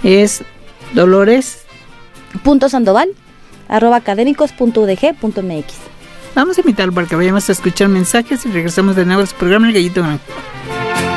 es dolores.sandoval@academicos.udg.mx. Vamos a invitarlo para que vayamos a escuchar mensajes y regresamos de nuevo a su programa El Gallito Blanco.